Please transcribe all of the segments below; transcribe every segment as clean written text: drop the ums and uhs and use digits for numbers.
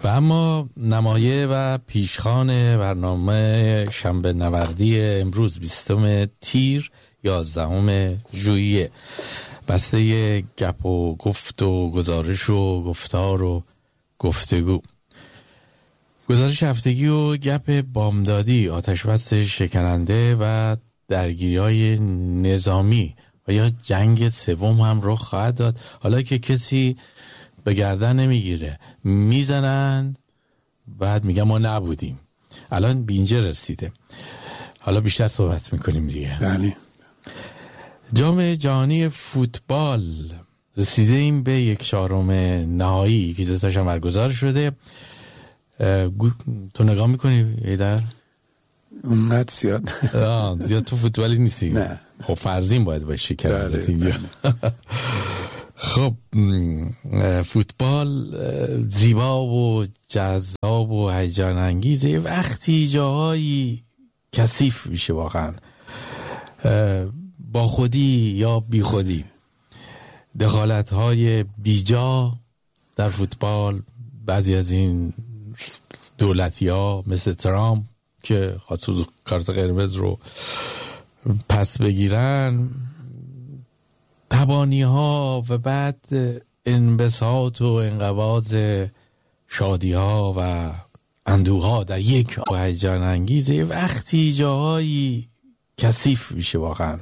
و اما نمایه و پیشخوان برنامه شنبه نوردی امروز 20 تیر 11 ژوئیه، بسته گپ و گفت و گزارش و گفتار و گفتگو، گزارش هفتگی و گپ بامدادی، آتشبس شکننده و درگیری‌های نظامی و یا جنگ سوم هم رخ خواهد داد. حالا که کسی به گردن نمیگیره، میزنن بعد میگن ما نبودیم. الان به اینجا رسیده. حالا بیشتر صحبت میکنیم دیگه. بله. جام جهانی فوتبال رسیده ایم به 1/4 نهایی که دوستاش هم برگزار شده. تو نگاه میکنی ایدر؟ اونقدر زیاد تو فوتبالی نیستی؟ نه. خب فرضین باید باشی کرده اینجا. خب فوتبال زیبا و جذاب و هیجان انگیزه، وقتی جاهایی کثیف میشه واقعا، با خودی یا بی خودی، دخالت های بیجا در فوتبال. بعضی از این دولتی ها مثل ترامپ که خاصوص کارت قرمز رو پس بگیرن، تبانی ها و بعد انبساط و انقباض شادی ها و اندوه ها در یک هیجان انگیزه، وقتی جاهایی کثیف میشه واقعا،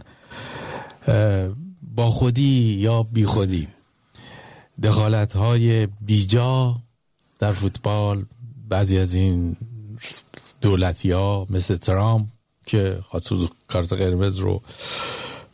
با خودی یا بی خودی، دخالت های بیجا در فوتبال. بعضی از این دولتی ها مثل ترامپ که خاصوص کارت قرمز رو